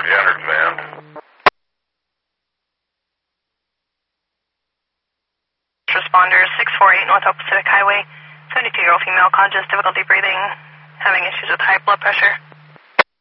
you entered, van. Responder 648 North Pacific Highway. 72-year-old female, conscious, difficulty breathing, having issues with high blood pressure.